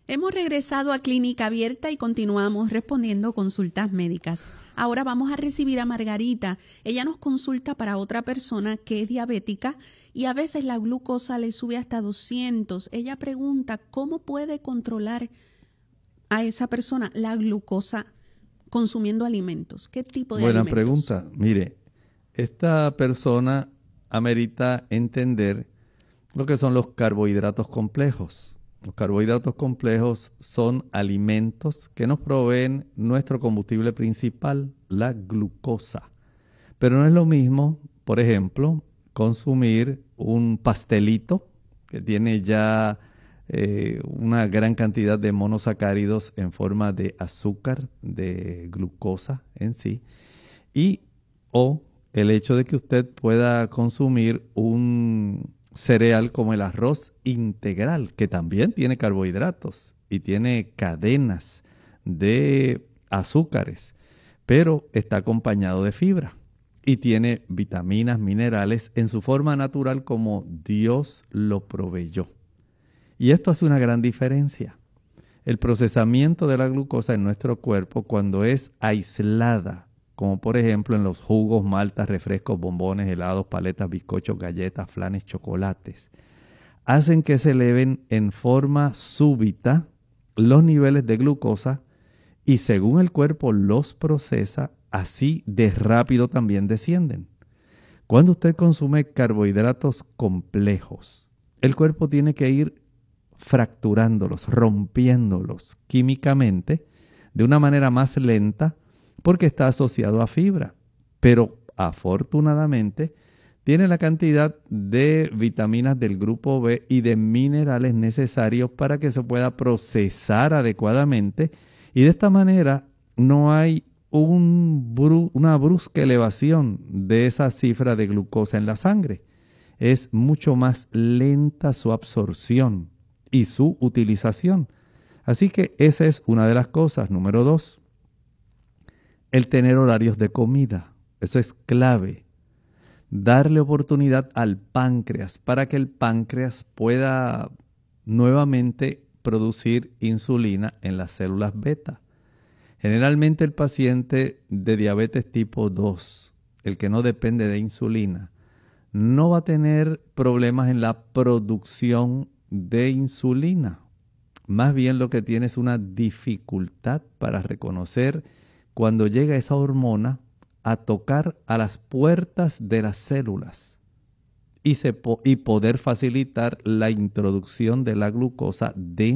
Hemos regresado a Clínica Abierta y continuamos respondiendo consultas médicas. Ahora vamos a recibir a Margarita. Ella nos consulta para otra persona que es diabética y a veces la glucosa le sube hasta 200. Ella pregunta cómo puede controlar a esa persona la glucosa consumiendo alimentos. ¿Qué tipo de Buena alimentos? pregunta. Mire, esta persona amerita entender lo que son los carbohidratos complejos. Los carbohidratos complejos son alimentos que nos proveen nuestro combustible principal, la glucosa. Pero no es lo mismo, por ejemplo, consumir un pastelito que tiene ya una gran cantidad de monosacáridos en forma de azúcar, de glucosa en sí, y o el hecho de que usted pueda consumir un cereal como el arroz integral, que también tiene carbohidratos y tiene cadenas de azúcares, pero está acompañado de fibra y tiene vitaminas, minerales en su forma natural como Dios lo proveyó. Y esto hace una gran diferencia. El procesamiento de la glucosa en nuestro cuerpo, cuando es aislada, como por ejemplo en los jugos, maltas, refrescos, bombones, helados, paletas, bizcochos, galletas, flanes, chocolates, hacen que se eleven en forma súbita los niveles de glucosa y según el cuerpo los procesa, así de rápido también descienden. Cuando usted consume carbohidratos complejos, el cuerpo tiene que ir fracturándolos, rompiéndolos químicamente de una manera más lenta porque está asociado a fibra. Pero afortunadamente tiene la cantidad de vitaminas del grupo B y de minerales necesarios para que se pueda procesar adecuadamente y de esta manera no hay una brusca elevación de esa cifra de glucosa en la sangre. Es mucho más lenta su absorción y su utilización. Así que esa es una de las cosas. Número 2, el tener horarios de comida. Eso es clave. Darle oportunidad al páncreas para que el páncreas pueda nuevamente producir insulina en las células beta. Generalmente el paciente de diabetes tipo 2, el que no depende de insulina, no va a tener problemas en la producción de insulina. Más bien lo que tiene es una dificultad para reconocer cuando llega esa hormona a tocar a las puertas de las células y poder facilitar la introducción de la glucosa dentro